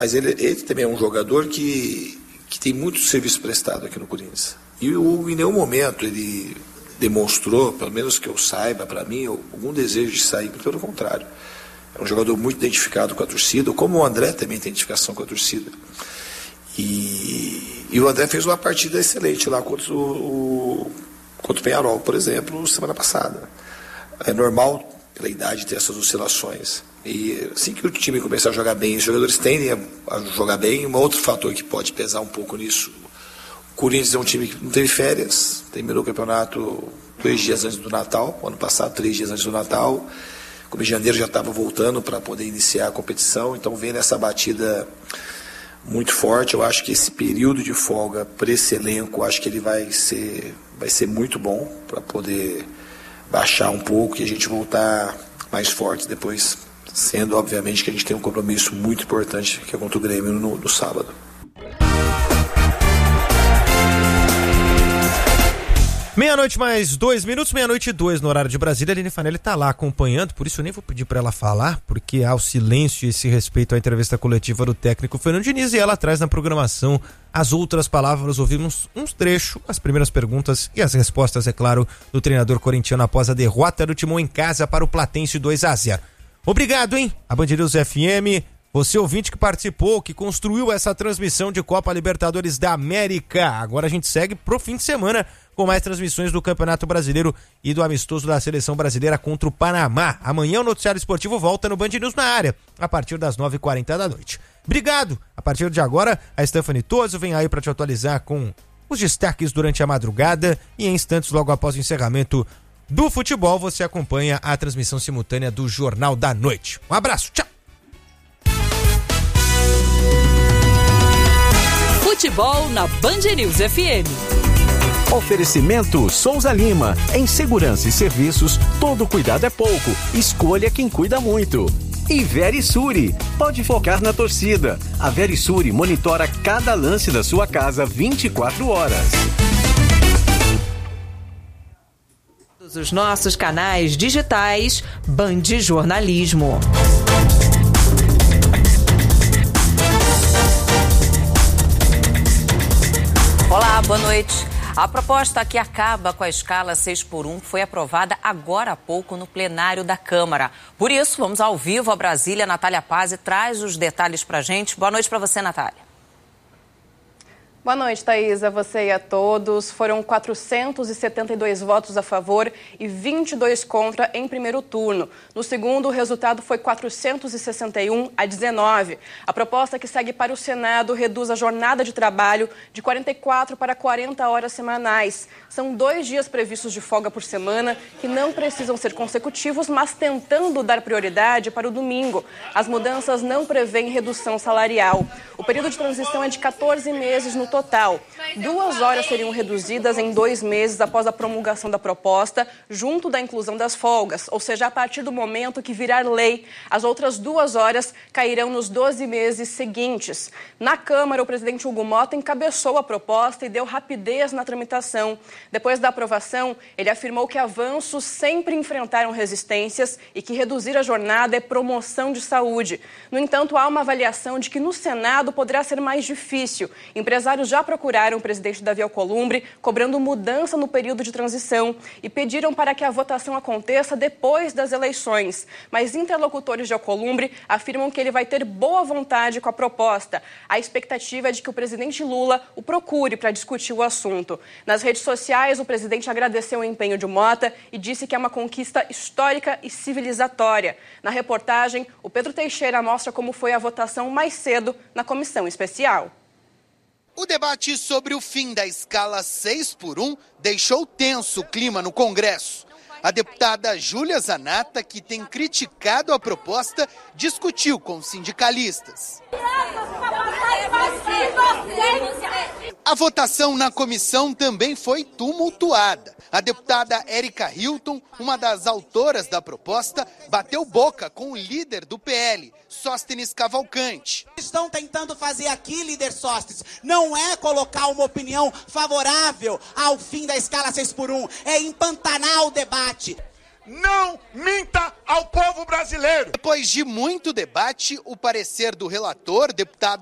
Mas ele também é um jogador que tem muito serviço prestado aqui no Corinthians. E em nenhum momento ele demonstrou, pelo menos que eu saiba, para mim, algum desejo de sair, pelo contrário. É um jogador muito identificado com a torcida, como o André também tem identificação com a torcida. E o André fez uma partida excelente lá contra o Peñarol, por exemplo, semana passada. É normal, pela idade, ter essas oscilações. E assim que o time começar a jogar bem, os jogadores tendem a jogar bem. Um outro fator que pode pesar um pouco nisso, o Corinthians é um time que não teve férias, terminou o campeonato 2 dias antes do Natal, ano passado 3 dias antes do Natal. Como em janeiro já estava voltando para poder iniciar a competição, então vem nessa batida muito forte. Eu acho que esse período de folga para esse elenco, acho que ele vai ser muito bom para poder baixar um pouco e a gente voltar mais forte depois, sendo obviamente que a gente tem um compromisso muito importante que é contra o Grêmio no sábado. Meia-noite mais 2 minutos, meia-noite e 2 no horário de Brasília. A Aline Fanelli tá lá acompanhando, por isso eu nem vou pedir para ela falar, porque há o silêncio e esse respeito à entrevista coletiva do técnico Fernando Diniz, e ela traz na programação as outras palavras. Ouvimos uns trechos, as primeiras perguntas e as respostas, é claro, do treinador corintiano após a derrota do Timão em casa para o Platense 2-0. Obrigado, hein? A Band News FM, você ouvinte que participou, que construiu essa transmissão de Copa Libertadores da América. Agora a gente segue pro fim de semana com mais transmissões do Campeonato Brasileiro e do amistoso da Seleção Brasileira contra o Panamá. Amanhã o noticiário esportivo volta no Band News na área, a partir das 9h40 da noite. Obrigado! A partir de agora, a Stephanie Toso vem aí para te atualizar com os destaques durante a madrugada e em instantes, logo após o encerramento do futebol, você acompanha a transmissão simultânea do Jornal da Noite. Um abraço, tchau! Futebol na Band News FM. Oferecimento Souza Lima. Em segurança e serviços, todo cuidado é pouco. Escolha quem cuida muito. E Verisure. Pode focar na torcida. A Verisure monitora cada lance da sua casa 24 horas. Todos os nossos canais digitais, Band Jornalismo. Olá, boa noite. A proposta que acaba com a escala 6x1 foi aprovada agora há pouco no plenário da Câmara. Por isso, vamos ao vivo a Brasília. Natália Pazzi traz os detalhes pra gente. Boa noite para você, Natália. Boa noite, Thaís, a você e a todos. Foram 472 votos a favor e 22 contra em primeiro turno. No segundo, o resultado foi 461-19. A proposta que segue para o Senado reduz a jornada de trabalho de 44 para 40 horas semanais. São 2 dias previstos de folga por semana, que não precisam ser consecutivos, mas tentando dar prioridade para o domingo. As mudanças não prevêem redução salarial. O período de transição é de 14 meses no total. 2 horas seriam reduzidas em 2 meses após a promulgação da proposta, junto da inclusão das folgas, ou seja, a partir do momento que virar lei. As outras 2 horas cairão nos 12 meses seguintes. Na Câmara, o presidente Hugo Motta encabeçou a proposta e deu rapidez na tramitação. Depois da aprovação, ele afirmou que avanços sempre enfrentaram resistências e que reduzir a jornada é promoção de saúde. No entanto, há uma avaliação de que no Senado poderá ser mais difícil. Empresários já procuraram o presidente Davi Alcolumbre, cobrando mudança no período de transição e pediram para que a votação aconteça depois das eleições. Mas interlocutores de Alcolumbre afirmam que ele vai ter boa vontade com a proposta. A expectativa é de que o presidente Lula o procure para discutir o assunto. Nas redes sociais, o presidente agradeceu o empenho de Motta e disse que é uma conquista histórica e civilizatória. Na reportagem, o Pedro Teixeira mostra como foi a votação mais cedo na comissão especial. O debate sobre o fim da escala 6x1 deixou tenso o clima no Congresso. A deputada Júlia Zanata, que tem criticado a proposta, discutiu com sindicalistas. A votação na comissão também foi tumultuada. A deputada Érica Hilton, uma das autoras da proposta, bateu boca com o líder do PL, Sóstenes Cavalcante. Estão tentando fazer aqui, líder Sóstenes, não é colocar uma opinião favorável ao fim da escala 6x1, é empantanar o debate. não minta ao povo brasileiro. Depois de muito debate, o parecer do relator, deputado